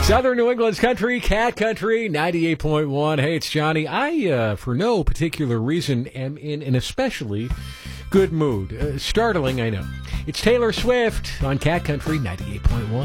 Southern New England's country, Cat Country, 98.1. Hey, it's Johnny. I, for no particular reason, am in an especially good mood. Startling, I know. It's Taylor Swift on Cat Country, 98.1.